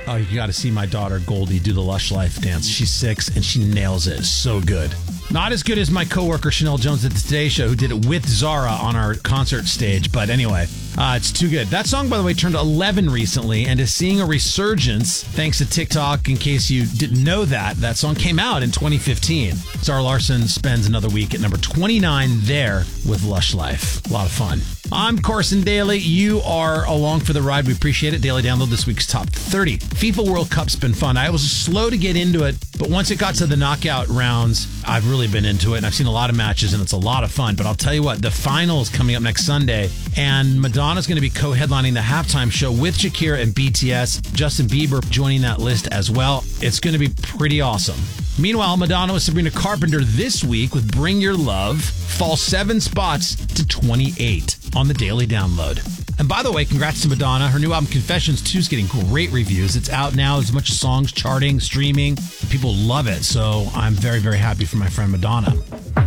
Oh, you got to see my daughter Goldie do the Lush Life dance. She's 6 and she nails it. So good. Not as good as my coworker Chanel Jones at the Today Show, who did it with Zara on our concert stage. But anyway, it's too good. That song, by the way, turned 11 recently and is seeing a resurgence thanks to TikTok. In case you didn't know that song came out in 2015. Zara Larsson spends another week at number 29 there with Lush Life. A lot of fun. I'm Carson Daly. You are along for the ride. We appreciate it. Daily Download this week's top 30. FIFA World Cup's been fun. I was slow to get into it, but once it got to the knockout rounds, I've really been into it, and I've seen a lot of matches, and it's a lot of fun. But I'll tell you what, the final is coming up next Sunday, and Madonna's going to be co-headlining the halftime show with Shakira and BTS. Justin Bieber joining that list as well. It's going to be pretty awesome. Meanwhile, Madonna with Sabrina Carpenter this week with Bring Your Love falls 7 spots to 28 on the Daily Download. And by the way, congrats to Madonna. Her new album Confessions 2 is getting great reviews. It's out now. There's a bunch of songs charting, streaming. People love it. So I'm very, very happy for my friend Madonna.